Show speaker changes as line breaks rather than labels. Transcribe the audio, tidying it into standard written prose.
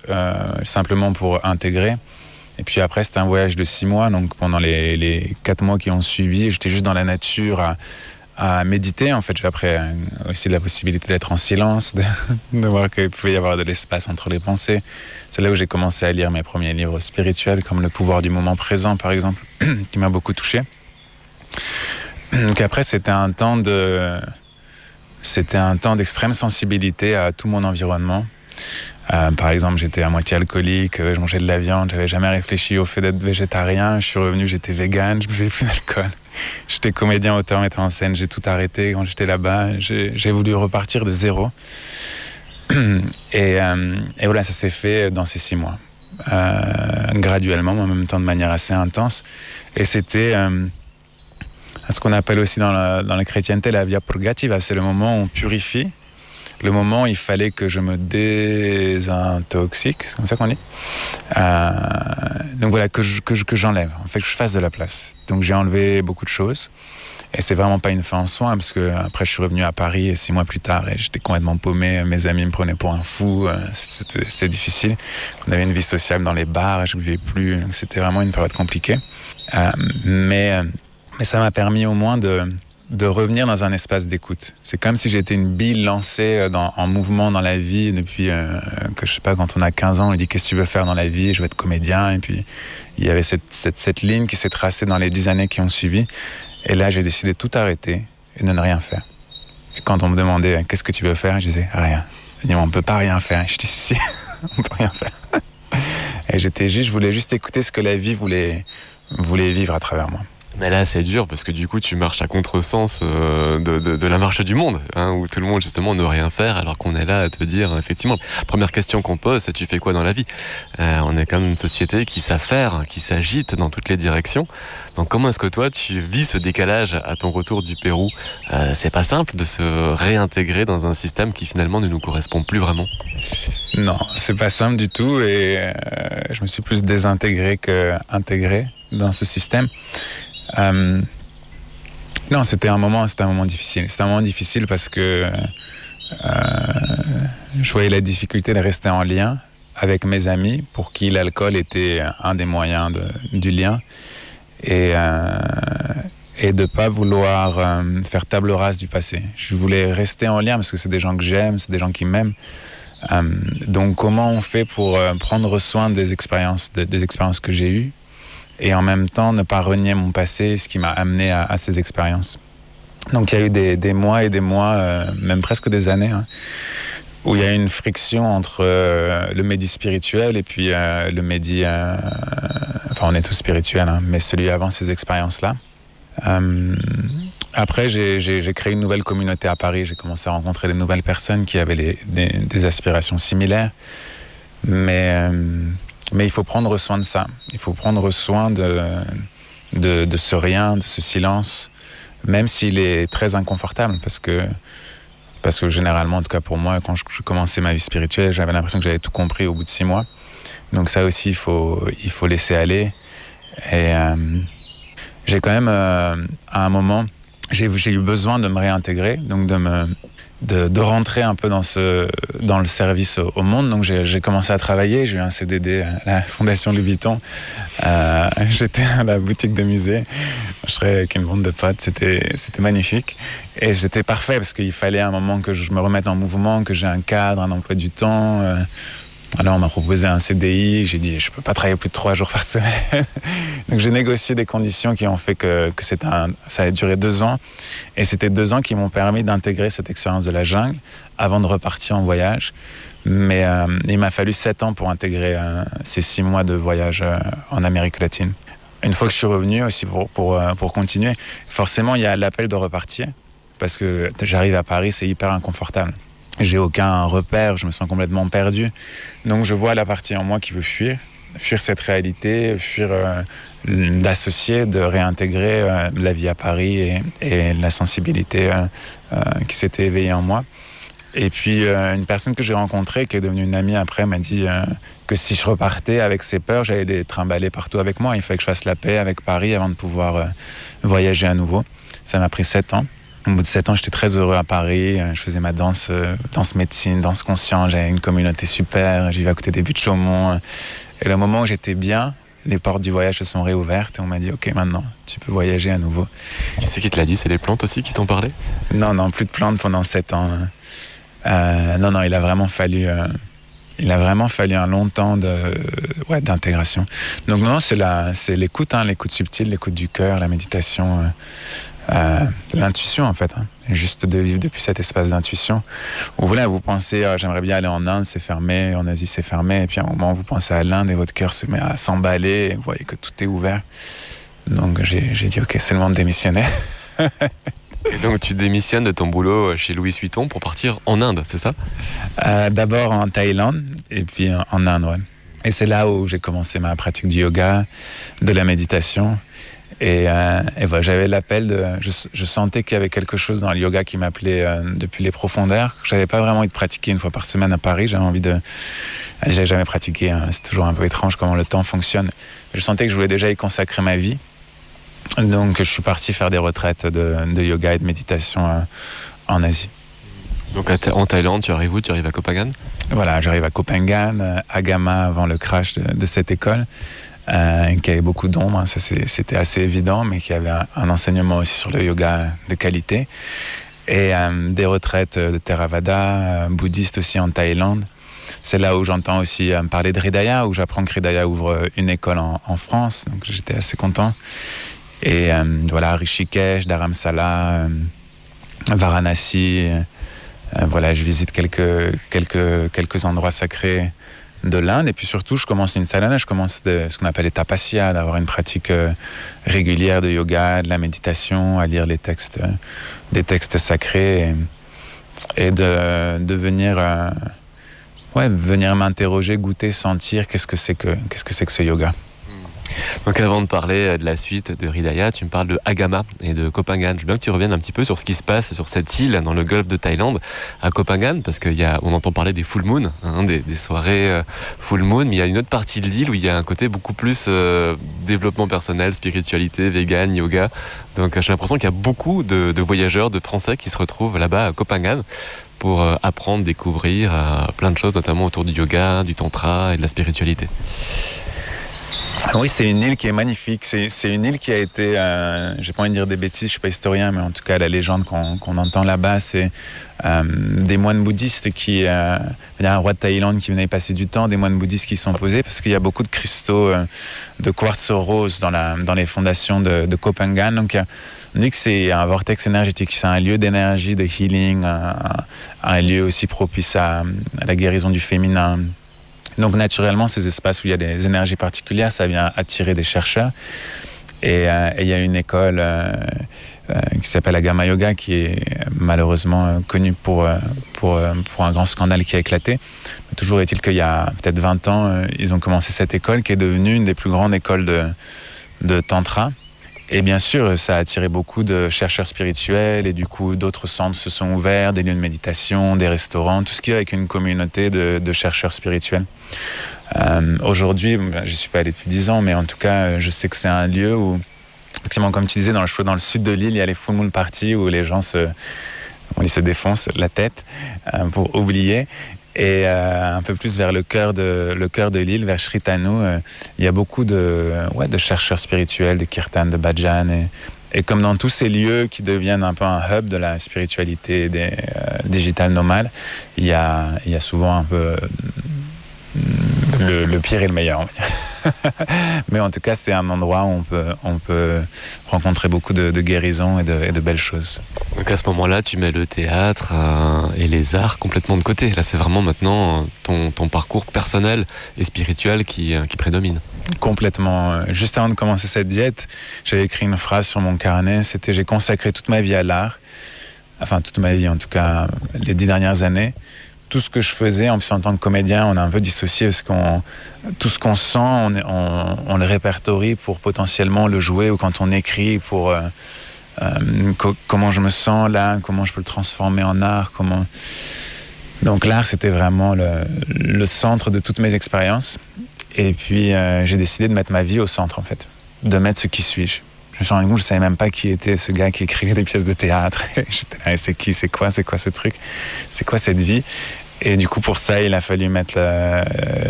simplement pour intégrer. Et puis après, c'était un voyage de 6 mois. Donc pendant les 4 mois qui ont suivi, j'étais juste dans la nature à méditer. En fait, j'ai appris aussi la possibilité d'être en silence, de voir qu'il pouvait y avoir de l'espace entre les pensées. C'est là où j'ai commencé à lire mes premiers livres spirituels, comme Le pouvoir du moment présent, par exemple, qui m'a beaucoup touché. Donc après, c'était un temps d'extrême sensibilité à tout mon environnement. Par exemple, j'étais à moitié alcoolique, je mangeais de la viande, j'avais jamais réfléchi au fait d'être végétarien. Je suis revenu, j'étais vegan, je buvais plus d'alcool. J'étais comédien, auteur, metteur en scène, j'ai tout arrêté quand j'étais là-bas. J'ai voulu repartir de zéro. Et voilà, ça s'est fait dans ces 6 mois, graduellement, mais en même temps de manière assez intense. Et c'était ce qu'on appelle aussi dans la chrétienté la via purgativa, c'est le moment où on purifie. Le moment où il fallait que je me désintoxique, c'est comme ça qu'on dit. Donc voilà, que j'enlève, en fait, que je fasse de la place. Donc j'ai enlevé beaucoup de choses. Et c'est vraiment pas une fin en soi, parce que après je suis revenu à Paris et 6 mois plus tard, et j'étais complètement paumé. Mes amis me prenaient pour un fou. C'était difficile. On avait une vie sociale dans les bars, je ne vivais plus. Donc c'était vraiment une période compliquée. Mais ça m'a permis au moins de revenir dans un espace d'écoute. C'est comme si j'étais une bille lancée en mouvement dans la vie depuis que je sais pas, quand on a 15 ans, on dit qu'est-ce que tu veux faire dans la vie, je veux être comédien, et puis il y avait cette ligne qui s'est tracée dans les 10 années qui ont suivi, et là j'ai décidé de tout arrêter et de ne rien faire. Et quand on me demandait qu'est-ce que tu veux faire, je disais rien. Je disais on peut pas rien faire. Je dis si, on peut rien faire. Et je voulais juste écouter ce que la vie voulait vivre à travers moi.
Mais là, c'est dur parce que du coup, tu marches à contresens de la marche du monde, hein, où tout le monde, justement, ne rien faire, alors qu'on est là à te dire, effectivement, première question qu'on pose, c'est tu fais quoi dans la vie ? On est quand même une société qui s'affaire, qui s'agite dans toutes les directions. Donc, comment est-ce que toi, tu vis ce décalage à ton retour du Pérou ? C'est pas simple de se réintégrer dans un système qui, finalement, ne nous correspond plus vraiment.
Non, c'est pas simple du tout, et je me suis plus désintégré qu'intégré dans ce système. Non, c'était un moment difficile. C'était un moment difficile parce que je voyais la difficulté de rester en lien avec mes amis pour qui l'alcool était un des moyens du lien, et de pas vouloir faire table rase du passé. Je voulais rester en lien parce que c'est des gens que j'aime, c'est des gens qui m'aiment. Donc comment on fait pour prendre soin des expériences que j'ai eues, et en même temps ne pas renier mon passé, ce qui m'a amené à ces expériences. Donc il y a eu des mois et des mois, même presque des années, hein, où il y a eu une friction entre le médi spirituel et puis le médi... enfin, on est tous spirituels, hein, mais celui avant ces expériences-là. Après, j'ai créé une nouvelle communauté à Paris. J'ai commencé à rencontrer de nouvelles personnes qui avaient des aspirations similaires. Mais il faut prendre soin de ça. Il faut prendre soin de ce rien, de ce silence, même s'il est très inconfortable. Parce que généralement, en tout cas pour moi, quand je commençais ma vie spirituelle, j'avais l'impression que j'avais tout compris au bout de 6 mois. Donc ça aussi, il faut laisser aller. Et j'ai quand même, à un moment, j'ai eu besoin de me réintégrer, donc de rentrer un peu dans le service au monde. Donc j'ai commencé à travailler, j'ai eu un CDD à la Fondation Louis Vuitton. J'étais à la boutique de musée, je serais avec une bande de potes, c'était magnifique. Et c'était parfait parce qu'il fallait un moment que je me remette en mouvement, que j'ai un cadre, un emploi du temps. Alors on m'a proposé un CDI, j'ai dit je peux pas travailler plus de 3 jours par semaine. Donc j'ai négocié des conditions qui ont fait que ça a duré 2 ans. Et c'était 2 ans qui m'ont permis d'intégrer cette expérience de la jungle avant de repartir en voyage. Mais il m'a fallu 7 ans pour intégrer ces 6 mois de voyage en Amérique latine. Une fois que je suis revenu aussi pour continuer, forcément il y a l'appel de repartir. Parce que j'arrive à Paris, c'est hyper inconfortable. J'ai aucun repère, je me sens complètement perdu. Donc je vois la partie en moi qui veut fuir cette réalité, fuir d'associer, de réintégrer la vie à Paris et la sensibilité qui s'était éveillée en moi. Et puis une personne que j'ai rencontrée, qui est devenue une amie après, m'a dit que si je repartais avec ces peurs, j'allais les trimballer partout avec moi. Il fallait que je fasse la paix avec Paris avant de pouvoir voyager à nouveau. Ça m'a pris 7 ans. Au bout de 7 ans, j'étais très heureux à Paris. Je faisais ma danse médecine, danse consciente. J'avais une communauté super. J'y vivais à côté des Buttes de Chaumont. Et le moment où j'étais bien, les portes du voyage se sont réouvertes et on m'a dit « Ok, maintenant, tu peux voyager à nouveau. »
Qui c'est qui te l'a dit? C'est les plantes aussi qui t'ont parlé?
Non, plus de plantes pendant 7 ans. Non, il a vraiment fallu un long temps d'intégration. Donc non, c'est l'écoute, l'écoute subtile, l'écoute du cœur, la méditation, l'intuition en fait. Juste de vivre depuis cet espace d'intuition. Où voilà, vous pensez, j'aimerais bien aller en Inde, c'est fermé, en Asie c'est fermé, et puis à un moment vous pensez à l'Inde et votre cœur se met à s'emballer, et vous voyez que tout est ouvert. Donc j'ai dit ok, c'est le moment de démissionner.
Et donc tu démissionnes de ton boulot chez Louis Vuitton pour partir en Inde, c'est ça?
D'abord en Thaïlande et puis en Inde, ouais. Et c'est là où j'ai commencé ma pratique du yoga, de la méditation. Et voilà, j'avais l'appel je sentais qu'il y avait quelque chose dans le yoga qui m'appelait depuis les profondeurs. J'avais pas vraiment envie de pratiquer une fois par semaine à Paris. J'avais jamais pratiqué. C'est toujours un peu étrange comment le temps fonctionne. Je sentais que je voulais déjà y consacrer ma vie. Donc je suis parti faire des retraites de yoga et de méditation en Asie.
Donc en Thaïlande, tu arrives où? Tu arrives à Koh Phangan?
Voilà, j'arrive à Koh Phangan, à Gama avant le crash de cette école, qui avait beaucoup d'ombre, ça c'était assez évident, mais qui avait un enseignement aussi sur le yoga de qualité. Et des retraites de Theravada, bouddhistes aussi en Thaïlande. C'est là où j'entends aussi parler de Hridaya, où j'apprends que Hridaya ouvre une école en France, donc j'étais assez content. Et voilà, Rishikesh, Dharamsala, Varanasi. Voilà, je visite quelques endroits sacrés de l'Inde. Et puis surtout, je commence une sadhana, ce qu'on appelle les tapasya, d'avoir une pratique régulière de yoga, de la méditation, à lire des textes sacrés et de venir m'interroger, goûter, sentir qu'est-ce que c'est que ce yoga.
Donc avant de parler de la suite de Hridaya, tu me parles de Agama et de Koh Phangan. Je veux bien que tu reviennes un petit peu sur ce qui se passe sur cette île dans le golfe de Thaïlande, à Koh Phangan, parce qu'on entend parler des full moon, des soirées full moon, mais il y a une autre partie de l'île où il y a un côté beaucoup plus développement personnel, spiritualité, vegan, yoga. Donc j'ai l'impression qu'il y a beaucoup de voyageurs, de Français qui se retrouvent là-bas à Koh Phangan pour apprendre, découvrir plein de choses, notamment autour du yoga, du tantra et de la spiritualité.
Oui, c'est une île qui est magnifique. C'est une île qui a été, j'ai pas envie de dire des bêtises, je suis pas historien, mais en tout cas la légende qu'on entend là-bas, c'est des moines bouddhistes il y a un roi de Thaïlande qui venait passer du temps, des moines bouddhistes qui sont posés parce qu'il y a beaucoup de cristaux de quartz rose dans les fondations de Koh Phangan. Donc on dit que c'est un vortex énergétique, c'est un lieu d'énergie, de healing, un lieu aussi propice à la guérison du féminin. Donc naturellement, ces espaces où il y a des énergies particulières, ça vient attirer des chercheurs. Et il y a une école qui s'appelle Agama Yoga, qui est malheureusement connue pour un grand scandale qui a éclaté. Mais toujours est-il qu'il y a peut-être 20 ans, ils ont commencé cette école qui est devenue une des plus grandes écoles de tantra. Et bien sûr, ça a attiré beaucoup de chercheurs spirituels et du coup, d'autres centres se sont ouverts, des lieux de méditation, des restaurants, tout ce qui est avec une communauté de chercheurs spirituels. Aujourd'hui, je suis pas allé depuis 10 ans, mais en tout cas, je sais que c'est un lieu où, effectivement, comme tu disais, dans le sud de l'île, il y a les full moon parties où les gens se défoncent la tête pour oublier. Et un peu plus vers le cœur de l'île, vers Sri Tanu, il y a beaucoup de chercheurs spirituels, de kirtan, de bhajan. Et comme dans tous ces lieux qui deviennent un peu un hub de la spiritualité des digital nomades, il y a souvent un peu le pire et le meilleur. Mais en tout cas, c'est un endroit où on peut rencontrer beaucoup de guérisons et de belles choses.
Donc à ce moment-là, tu mets le théâtre et les arts complètement de côté. Là, c'est vraiment maintenant ton parcours personnel et spirituel qui prédomine. Complètement.
Juste avant de commencer cette diète, j'avais écrit une phrase sur mon carnet. C'était « J'ai consacré toute ma vie à l'art ». Enfin, toute ma vie, en tout cas, les 10 dernières années. Tout ce que je faisais, en plus en tant que comédien, on a un peu dissocié parce tout ce qu'on sent, on le répertorie pour potentiellement le jouer, ou quand on écrit pour comment je me sens là, comment je peux le transformer en art, Donc l'art, c'était vraiment le centre de toutes mes expériences. Et puis j'ai décidé de mettre ma vie au centre, en fait, de mettre ce qui suis-je. me suis rendu compte, je savais même pas qui était ce gars qui écrivait des pièces de théâtre. J'étais là, c'est qui, c'est quoi ce truc, c'est quoi cette vie? Et du coup, pour ça, il a fallu mettre